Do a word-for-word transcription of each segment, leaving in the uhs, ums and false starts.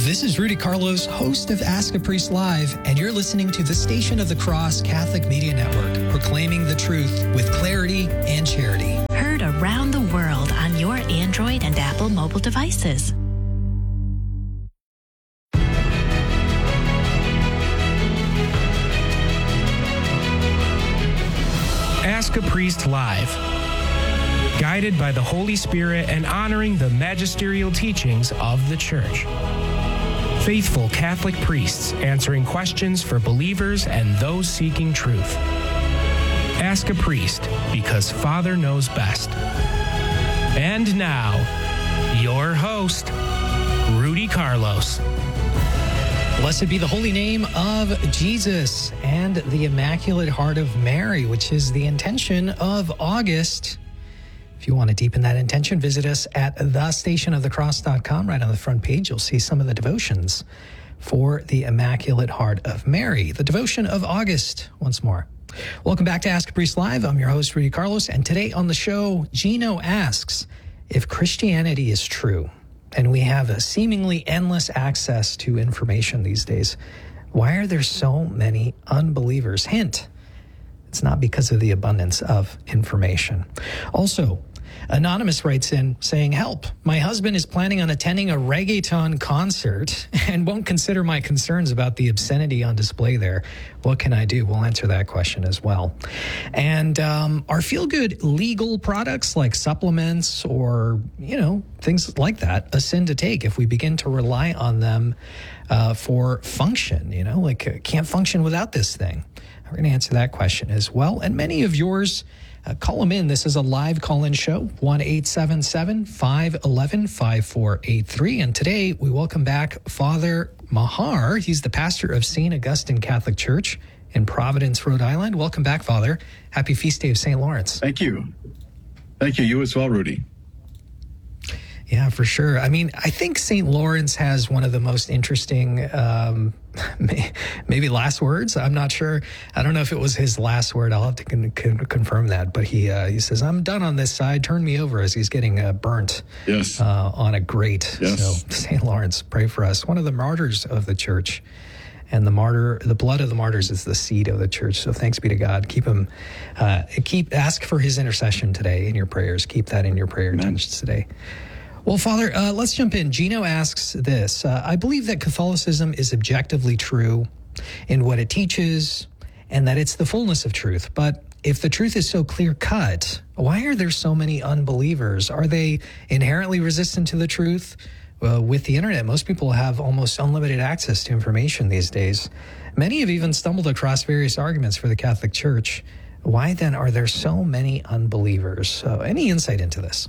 This is Rudy Carlos, host of Ask a Priest Live, and you're listening to the Station of the Cross Catholic Media Network, proclaiming the truth with clarity and charity. Heard around the world on your Android and Apple mobile devices. Ask a Priest Live. Guided by the Holy Spirit and honoring the magisterial teachings of the Church. Faithful Catholic priests answering questions for believers and those seeking truth. Ask a Priest, because Father knows best. And now, your host, Rudy Carlos. Blessed be the holy name of Jesus and the Immaculate Heart of Mary, which is the intention of August. If you want to deepen that intention, visit us at the station of the cross dot com. Right on the front page, you'll see some of the devotions for the Immaculate Heart of Mary. The devotion of August, once more. Welcome back to Ask a Priest Live. I'm your host, Rudy Carlos, and today on the show, Gino asks, if Christianity is true, and we have a seemingly endless access to information these days, why are there so many unbelievers? Hint, it's not because of the abundance of information. Also, Anonymous writes in saying, help, my husband is planning on attending a reggaeton concert and won't consider my concerns about the obscenity on display there. What can I do? We'll answer that question as well. And um, are feel-good legal products like supplements or, you know, things like that a sin to take if we begin to rely on them uh, for function, you know, like uh, can't function without this thing? We're going to answer that question as well. And many of yours, uh, call them in. This is a live call-in show, one eight seven seven, five one one, five four eight three. And today we welcome back Father Mahar. He's the pastor of Saint Augustine Catholic Church in Providence, Rhode Island. Welcome back, Father. Happy Feast Day of Saint Lawrence. Thank you. Thank you. You as well, Rudy. Yeah, for sure. I mean, I think Saint Lawrence has one of the most interesting, um, maybe last words. I'm not sure. I don't know if it was his last word. I'll have to con- con- confirm that. But he uh, he says, I'm done on this side. Turn me over, as he's getting uh, burnt yes. uh, on a grate. Yes. So Saint Lawrence, pray for us. One of the martyrs of the church. And the martyr, the blood of the martyrs is the seed of the church. So thanks be to God. Keep him, uh, keep ask for his intercession today in your prayers. Keep that in your prayer intentions today. Well, Father, uh, let's jump in. Gino asks this. Uh, I believe that Catholicism is objectively true in what it teaches and that it's the fullness of truth. But if the truth is so clear-cut, why are there so many unbelievers? Are they inherently resistant to the truth? Uh, with the internet, most people have almost unlimited access to information these days. Many have even stumbled across various arguments for the Catholic Church. Why then are there so many unbelievers? So any insight into this?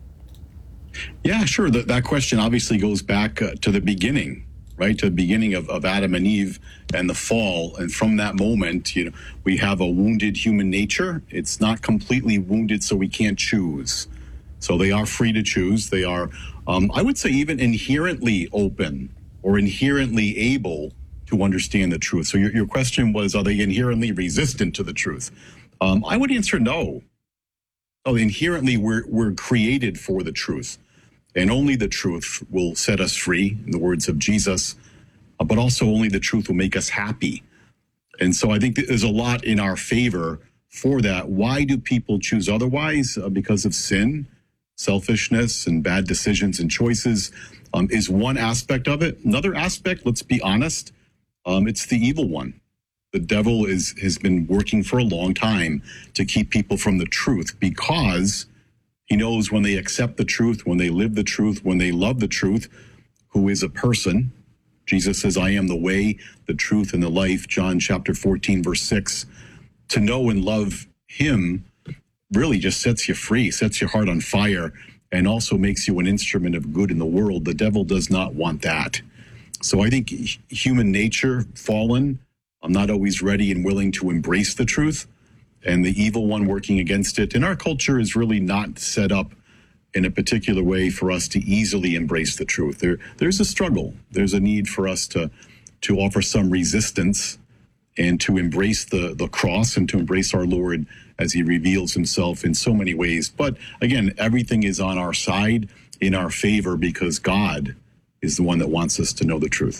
Yeah, sure. That, that question obviously goes back uh, to the beginning, right? To the beginning of, of Adam and Eve and the fall. And from that moment, you know, we have a wounded human nature. It's not completely wounded, so we can't choose. So they are free to choose. They are, um, I would say, even inherently open or inherently able to understand the truth. So your, your question was, are they inherently resistant to the truth? Um, I would answer no. Oh, inherently, we're we're created for the truth. And only the truth will set us free, in the words of Jesus, but also only the truth will make us happy. And so I think there's a lot in our favor for that. Why do people choose otherwise? Uh, because of sin, selfishness, and bad decisions and choices um, is one aspect of it. Another aspect, let's be honest, um, it's the evil one. The devil is has been working for a long time to keep people from the truth because he knows when they accept the truth, when they live the truth, when they love the truth, who is a person. Jesus says, I am the way, the truth, and the life. John chapter fourteen, verse six. To know and love him really just sets you free, sets your heart on fire, and also makes you an instrument of good in the world. The devil does not want that. So I think human nature, fallen, I'm not always ready and willing to embrace the truth. And the evil one working against it. And our culture is really not set up in a particular way for us to easily embrace the truth. There, there's a struggle. There's a need for us to, to offer some resistance and to embrace the, the cross and to embrace our Lord as he reveals himself in so many ways. But again, everything is on our side, in our favor, because God is the one that wants us to know the truth.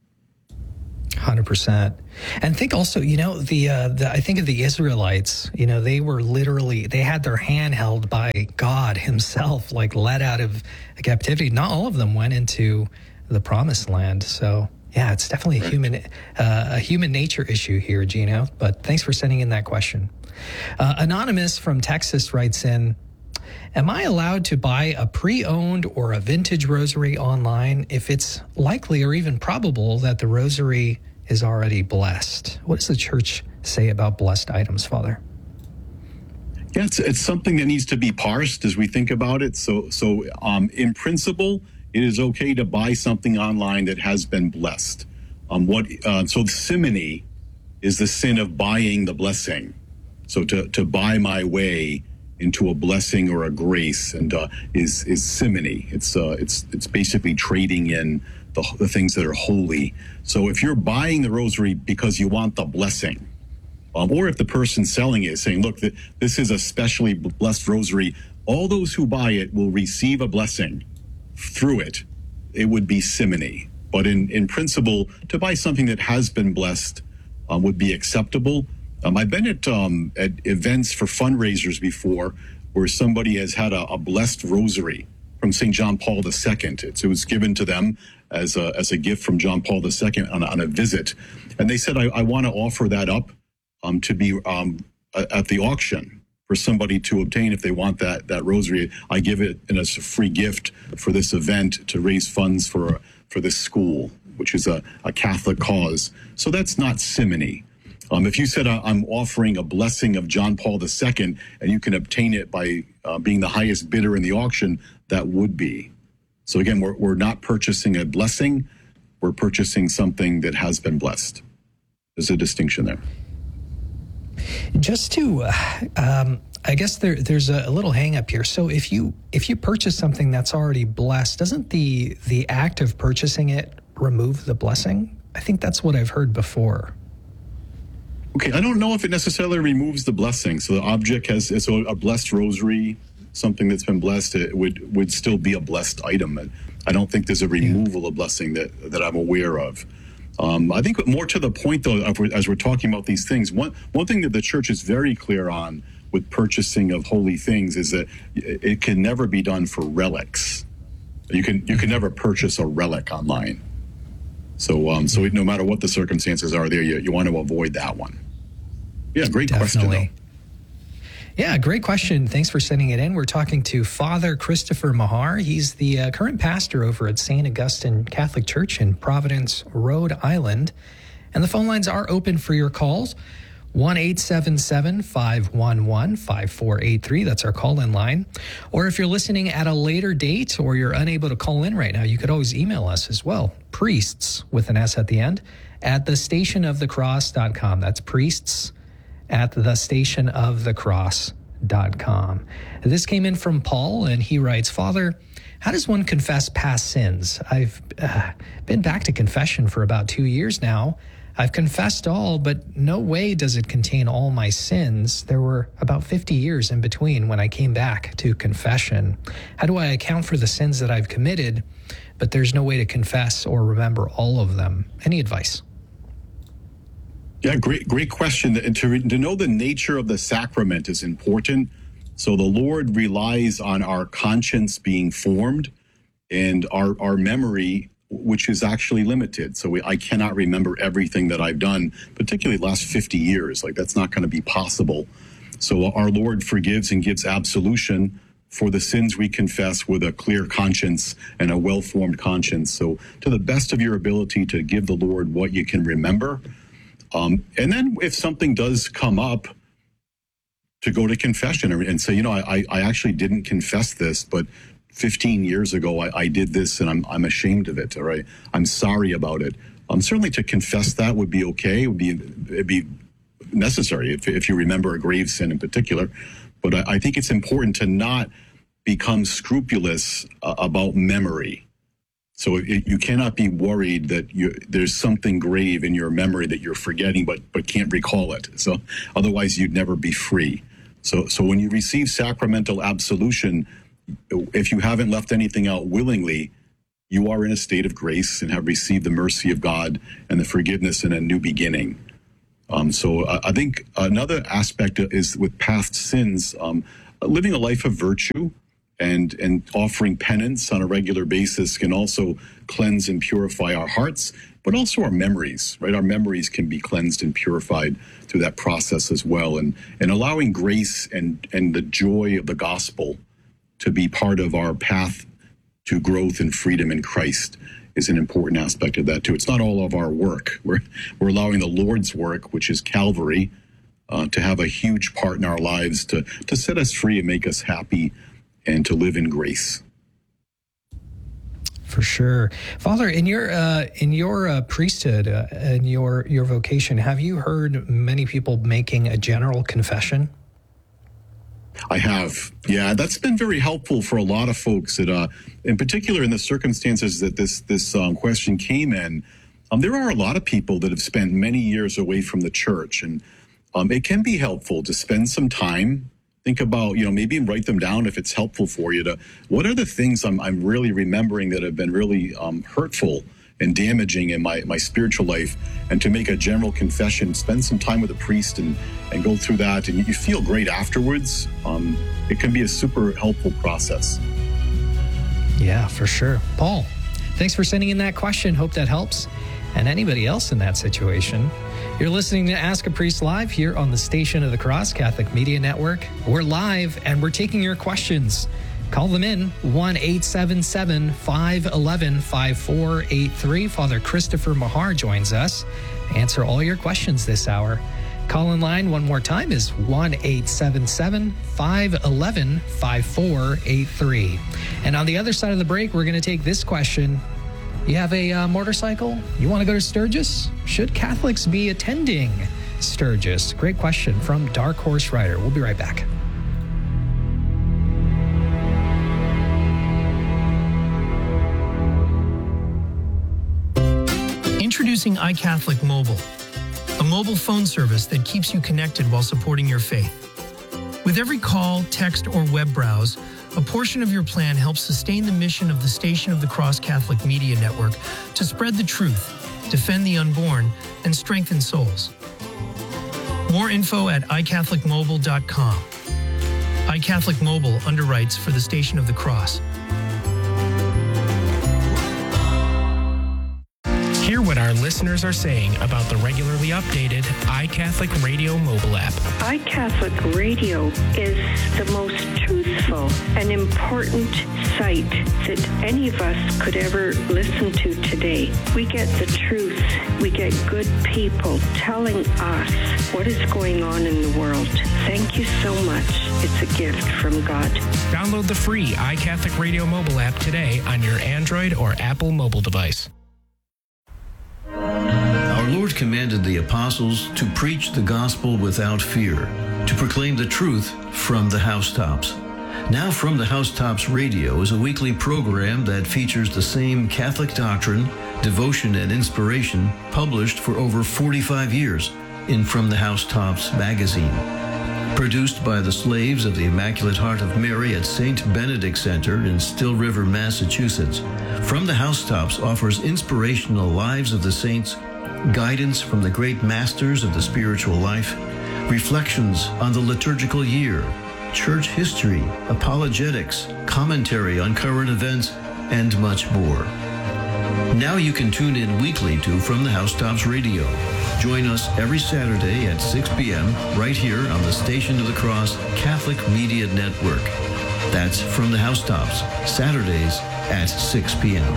one hundred percent. And think also, you know, the, uh, the I think of the Israelites, you know, they were literally, they had their hand held by God himself, like led out of captivity. Not all of them went into the promised land. So, yeah, it's definitely a human, uh, a human nature issue here, Gino. But thanks for sending in that question. Uh, Anonymous from Texas writes in, am I allowed to buy a pre-owned or a vintage rosary online if it's likely or even probable that the rosary is already blessed? What does the church say about blessed items, Father? Yeah, it's, it's something that needs to be parsed as we think about it. So, so um, in principle, it is okay to buy something online that has been blessed. Um, what? Uh, so simony is the sin of buying the blessing. So to, to buy my way into a blessing or a grace, and uh, is is simony. It's uh, it's it's basically trading in the, the things that are holy. So if you're buying the rosary because you want the blessing, um, or if the person selling it is saying, "Look, th- this is a specially blessed rosary. All those who buy it will receive a blessing through it," it would be simony. But in in principle, to buy something that has been blessed um, would be acceptable. Um, I've been at um, at events for fundraisers before where somebody has had a, a blessed rosary from Saint John Paul the Second. It's, it was given to them as a, as a gift from John Paul the Second on, on a visit. And they said, I, I want to offer that up um, to be um, at the auction for somebody to obtain if they want that, that rosary. I give it as a free gift for this event to raise funds for, for this school, which is a, a Catholic cause. So that's not simony. Um, if you said, uh, I'm offering a blessing of John Paul the Second, and you can obtain it by uh, being the highest bidder in the auction, that would be. So again, we're, we're not purchasing a blessing, we're purchasing something that has been blessed. There's a distinction there. Just to, uh, um, I guess there, there's a, a little hang up here. So if you if you purchase something that's already blessed, doesn't the the act of purchasing it remove the blessing? I think that's what I've heard before. Okay, I don't know if it necessarily removes the blessing. So the object has, so a blessed rosary, something that's been blessed, it would would still be a blessed item. I don't think there's a removal of blessing that, that I'm aware of. Um, I think more to the point, though, as we're talking about these things, one one thing that the church is very clear on with purchasing of holy things is that it can never be done for relics. You can you can never purchase a relic online. So, um, so no matter what the circumstances are there, you, you want to avoid that one. Yeah, great Definitely. question, though. Yeah, great question. Thanks for sending it in. We're talking to Father Christopher Mahar. He's the uh, current pastor over at Saint Augustine Catholic Church in Providence, Rhode Island. And the phone lines are open for your calls. one eight seven seven, five one one, five four eight three. That's our call-in line. Or if you're listening at a later date or you're unable to call in right now, you could always email us as well. Priests, with an S at the end, at the station of the cross dot com. That's priests at the station of the cross dot com. This came in from Paul, and he writes, Father, how does one confess past sins? I've uh, been back to confession for about two years now. I've confessed all, but no way does it contain all my sins. There were about fifty years in between when I came back to confession. How do I account for the sins that I've committed, but there's no way to confess or remember all of them? Any advice? Yeah, great, great question. And to, to know the nature of the sacrament is important. So the Lord relies on our conscience being formed and our, our memory, which is actually limited. So we, I cannot remember everything that I've done, particularly the last fifty years. Like, that's not going to be possible. So our Lord forgives and gives absolution for the sins we confess with a clear conscience and a well-formed conscience. So to the best of your ability to give the Lord what you can remember. Um, and then if something does come up, to go to confession and say, you know, I, I actually didn't confess this, but fifteen years ago, I, I did this and I'm I'm ashamed of it, all right? I'm sorry about it. Um, certainly to confess that would be okay. It would be, it'd be necessary if, if you remember a grave sin in particular. But I, I think it's important to not become scrupulous uh, about memory. So it, you cannot be worried that you, there's something grave in your memory that you're forgetting, but but can't recall it. So otherwise, you'd never be free. So so when you receive sacramental absolution, if you haven't left anything out willingly, you are in a state of grace and have received the mercy of God and the forgiveness and a new beginning. Um, so I, I think another aspect is with past sins, um, living a life of virtue and, and offering penance on a regular basis can also cleanse and purify our hearts, but also our memories, right? Our memories can be cleansed and purified through that process as well. And, and allowing grace and, and the joy of the gospel to be part of our path to growth and freedom in Christ is an important aspect of that too. It's not all of our work. We're, we're allowing the Lord's work, which is Calvary, uh, to have a huge part in our lives to, to set us free and make us happy and to live in grace. For sure. Father, in your uh, in your uh, priesthood, uh, in your, your vocation, have you heard many people making a general confession? I have. Yeah, that's been very helpful for a lot of folks that, uh, in particular in the circumstances that this, this um, question came in. Um, there are a lot of people that have spent many years away from the church, and um, it can be helpful to spend some time. Think about, you know, maybe write them down if it's helpful for you to, what are the things I'm, I'm really remembering that have been really um, hurtful and damaging in my, my spiritual life, and to make a general confession, spend some time with a priest and, and go through that, and you feel great afterwards. Um, it can be a super helpful process. Yeah, for sure. Paul, thanks for sending in that question. Hope that helps. And anybody else in that situation. You're listening to Ask a Priest Live here on the Station of the Cross Catholic Media Network. We're live and we're taking your questions. Call them in, one eight seven seven, five one one, five four eight three. Father Christopher Mahar joins us to answer all your questions this hour. Call in line one more time is one eight seven seven, five one one, five four eight three. And on the other side of the break, we're going to take this question. You have a uh, motorcycle? You want to go to Sturgis? Should Catholics be attending Sturgis? Great question from Dark Horse Rider. We'll be right back. Introducing iCatholic Mobile, a mobile phone service that keeps you connected while supporting your faith. With every call, text, or web browse, a portion of your plan helps sustain the mission of the Station of the Cross Catholic Media Network to spread the truth, defend the unborn, and strengthen souls. More info at i catholic mobile dot com. iCatholic Mobile underwrites for the Station of the Cross. Hear what our listeners are saying about the regularly updated iCatholic Radio mobile app. iCatholic Radio is the most truthful and important site that any of us could ever listen to today. We get the truth. We get good people telling us what is going on in the world. Thank you so much. It's a gift from God. Download the free iCatholic Radio mobile app today on your Android or Apple mobile device. Our Lord commanded the apostles to preach the gospel without fear, to proclaim the truth from the housetops. Now From the Housetops Radio is a weekly program that features the same Catholic doctrine, devotion, and inspiration published for over forty-five years in From the Housetops magazine. Produced by the slaves of the Immaculate Heart of Mary at Saint Benedict Center in Still River, Massachusetts, From the Housetops offers inspirational lives of the saints, guidance from the great masters of the spiritual life, reflections on the liturgical year, church history, apologetics, commentary on current events, and much more. Now you can tune in weekly to From the Housetops Radio. Join us every Saturday at six p.m. right here on the Station of the Cross Catholic Media Network. That's From the Housetops, Saturdays at six p.m.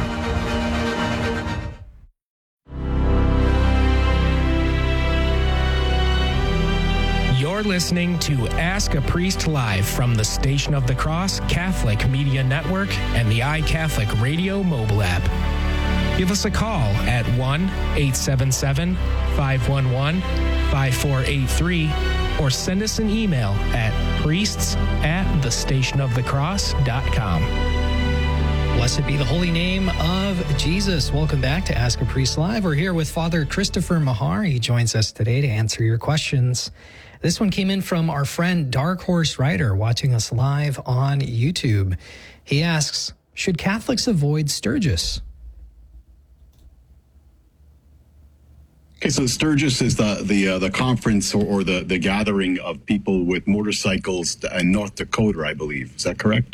You're listening to Ask a Priest Live from the Station of the Cross Catholic Media Network and the iCatholic Radio mobile app. Give us a call at one eight seven seven, five one one, five four eight three or send us an email at priests at the station of the cross dot com. Blessed be the holy name of Jesus. Welcome back to Ask a Priest Live. We're here with Father Christopher Mahar. He joins us today to answer your questions. This one came in from our friend Dark Horse Rider watching us live on YouTube. He asks, Should Catholics avoid Sturgis? Okay, so Sturgis is the the uh, the conference or, or the the gathering of people with motorcycles in North Dakota, I believe. Is that correct?